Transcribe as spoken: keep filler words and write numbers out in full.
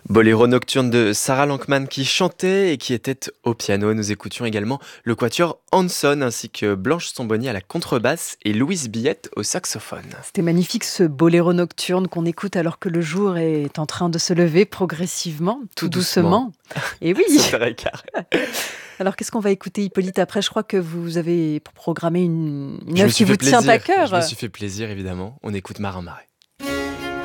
Boléro nocturne de Sarah Lankman qui chantait et qui était au piano. Nous écoutions également le quatuor Hanson ainsi que Blanche Samboni à la contrebasse et Louise Billette au saxophone. C'était magnifique ce boléro nocturne qu'on écoute alors que le jour est en train de se lever progressivement, tout, Tout doucement. doucement. Et oui. sept heures quinze. Alors qu'est-ce qu'on va écouter, Hippolyte? Après, je crois que vous avez programmé une, une Je me œuvre qui suis fait vous tient à plaisir. Je me cœur. suis fait plaisir évidemment. On écoute Marin Marais.